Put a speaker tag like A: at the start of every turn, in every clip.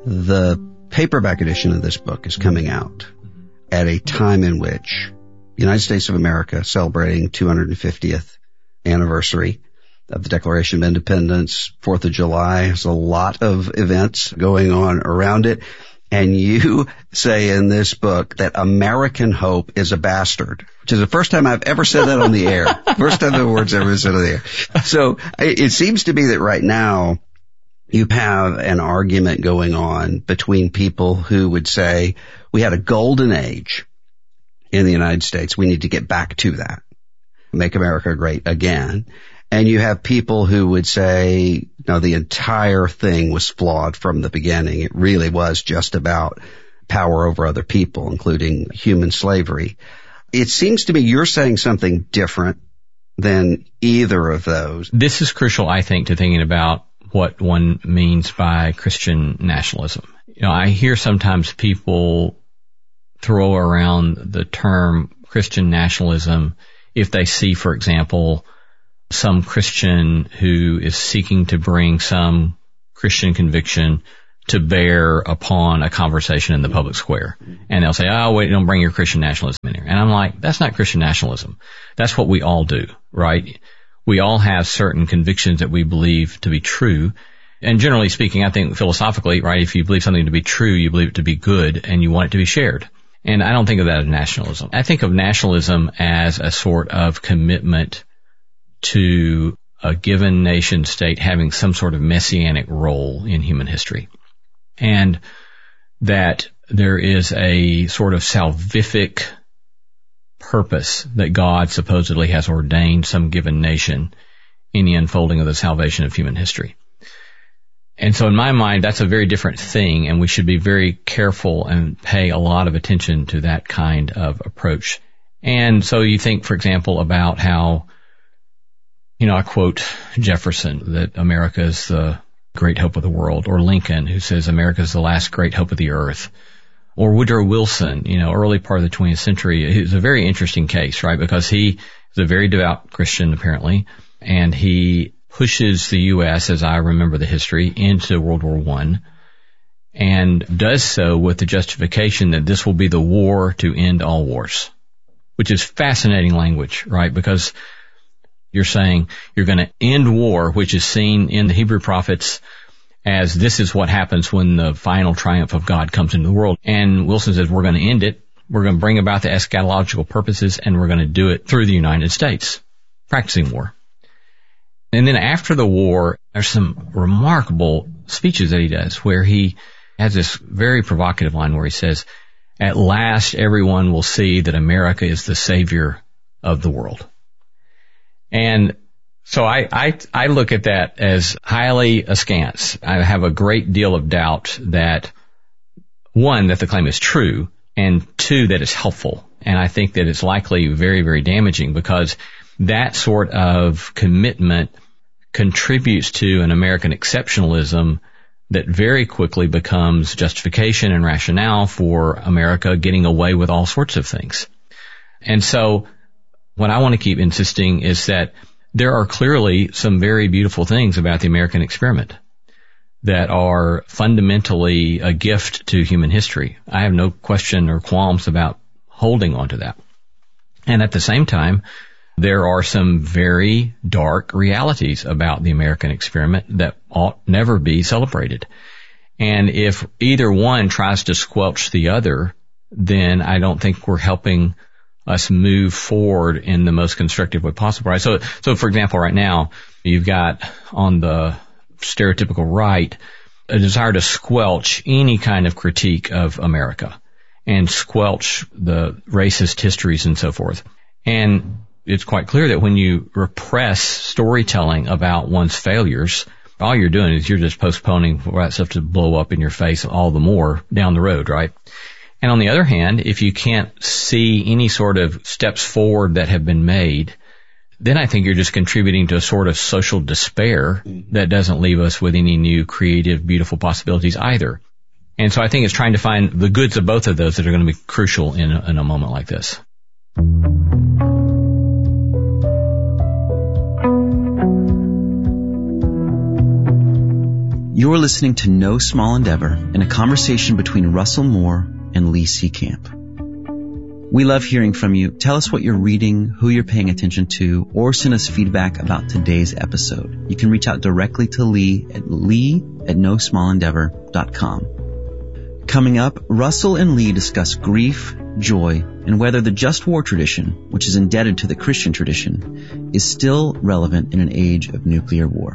A: The paperback edition of this book is coming out at a time in which the United States of America celebrating 250th anniversary of the Declaration of Independence, 4th of July. There's a lot of events going on around it. And you say in this book that American hope is a bastard, which is the first time I've ever said that on the air. First time the word's ever said on the air. So it seems to be that right now you have an argument going on between people who would say we had a golden age in the United States. We need to get back to that. Make America great again. And you have people who would say, no, the entire thing was flawed from the beginning. It really was just about power over other people, including human slavery. It seems to me you're saying something different than either of those.
B: This is crucial, I think, to thinking about what one means by Christian nationalism. I hear sometimes people throw around the term Christian nationalism if they see, for example, some Christian who is seeking to bring some Christian conviction to bear upon a conversation in the public square. And they'll say, oh, wait, don't bring your Christian nationalism in here. And I'm like, that's not Christian nationalism. That's what we all do, right? We all have certain convictions that we believe to be true. And generally speaking, I think philosophically, right, if you believe something to be true, you believe it to be good and you want it to be shared. And I don't think of that as nationalism. I think of nationalism as a sort of commitment to a given nation state having some sort of messianic role in human history. And that there is a sort of salvific purpose that God supposedly has ordained some given nation in the unfolding of the salvation of human history. And so in my mind, that's a very different thing, and we should be very careful and pay a lot of attention to that kind of approach. And so you think, for example, about how, I quote Jefferson, that America is the great hope of the world, or Lincoln, who says America is the last great hope of the earth, or Woodrow Wilson, early part of the 20th century. It's a very interesting case, right? Because he is a very devout Christian, apparently, and he pushes the U.S., as I remember the history, into World War I, and does so with the justification that this will be the war to end all wars, which is fascinating language, right? Because you're saying you're going to end war, which is seen in the Hebrew prophets as this is what happens when the final triumph of God comes into the world. And Wilson says we're going to end it, we're going to bring about the eschatological purposes, and we're going to do it through the United States, practicing war. And then after the war, there's some remarkable speeches that he does where he has this very provocative line where he says, at last everyone will see that America is the savior of the world. And so I look at that as highly askance. I have a great deal of doubt that, one, that the claim is true, and two, that it's helpful. And I think that it's likely very, very damaging because that sort of commitment contributes to an American exceptionalism that very quickly becomes justification and rationale for America getting away with all sorts of things. And so what I want to keep insisting is that there are clearly some very beautiful things about the American experiment that are fundamentally a gift to human history. I have no question or qualms about holding on to that. And at the same time, there are some very dark realities about the American experiment that ought never be celebrated. And if either one tries to squelch the other, then I don't think we're helping us move forward in the most constructive way possible, right? So for example, right now, you've got on the stereotypical right a desire to squelch any kind of critique of America and squelch the racist histories and so forth. And it's quite clear that when you repress storytelling about one's failures, all you're doing is you're just postponing for that stuff to blow up in your face all the more down the road, right? And on the other hand, if you can't see any sort of steps forward that have been made, then I think you're just contributing to a sort of social despair that doesn't leave us with any new creative, beautiful possibilities either. And so I think it's trying to find the goods of both of those that are going to be crucial in a moment like this.
C: You're listening to No Small Endeavor, in a conversation between Russell Moore and Lee Seecamp. We love hearing from you. Tell us what you're reading, who you're paying attention to, or send us feedback about today's episode. You can reach out directly to Lee at lee@nosmallendeavor.com. Coming up, Russell and Lee discuss grief, joy, and whether the just war tradition, which is indebted to the Christian tradition, is still relevant in an age of nuclear war.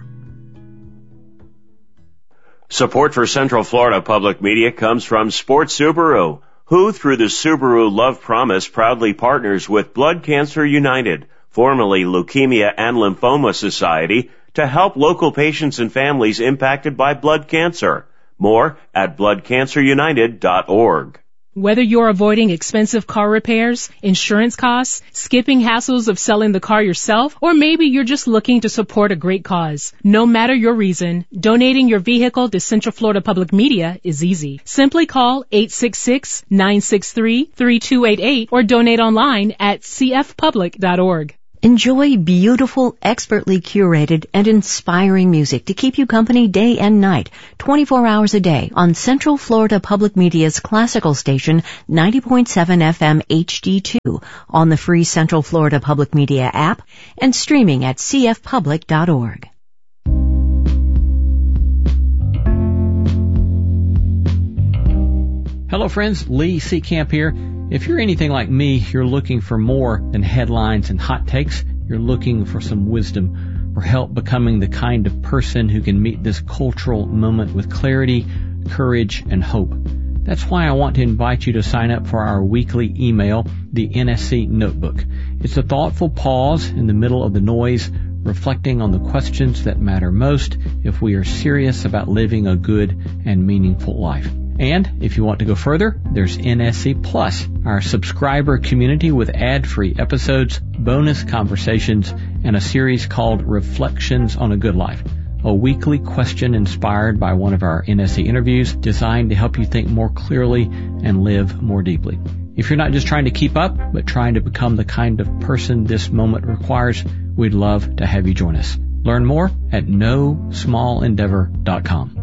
D: Support for Central Florida Public Media comes from Sports Subaru, who, through the Subaru Love Promise, proudly partners with Blood Cancer United, formerly Leukemia and Lymphoma Society, to help local patients and families impacted by blood cancer. More at bloodcancerunited.org.
E: Whether you're avoiding expensive car repairs, insurance costs, skipping hassles of selling the car yourself, or maybe you're just looking to support a great cause. No matter your reason, donating your vehicle to Central Florida Public Media is easy. Simply call 866-963-3288 or donate online at cfpublic.org.
F: Enjoy beautiful, expertly curated, and inspiring music to keep you company day and night, 24 hours a day on Central Florida Public Media's classical station, 90.7 FM HD2, on the free Central Florida Public Media app, and streaming at cfpublic.org.
B: Hello friends, Lee Seecamp here. If you're anything like me, you're looking for more than headlines and hot takes. You're looking for some wisdom or help becoming the kind of person who can meet this cultural moment with clarity, courage, and hope. That's why I want to invite you to sign up for our weekly email, the NSC Notebook. It's a thoughtful pause in the middle of the noise, reflecting on the questions that matter most if we are serious about living a good and meaningful life. And if you want to go further, there's NSC Plus, our subscriber community with ad-free episodes, bonus conversations, and a series called Reflections on a Good Life, a weekly question inspired by one of our NSC interviews designed to help you think more clearly and live more deeply. If you're not just trying to keep up, but trying to become the kind of person this moment requires, we'd love to have you join us. Learn more at nosmallendeavor.com.